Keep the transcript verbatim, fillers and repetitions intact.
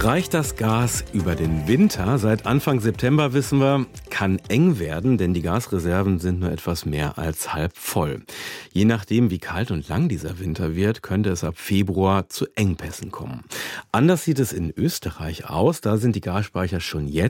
Reicht das Gas über den Winter? Seit Anfang September wissen wir, kann eng werden, denn die Gasreserven sind nur etwas mehr als halb voll. Je nachdem, wie kalt und lang dieser Winter wird, könnte es ab Februar zu Engpässen kommen. Anders sieht es in Österreich aus. Da sind die Gasspeicher schon jetzt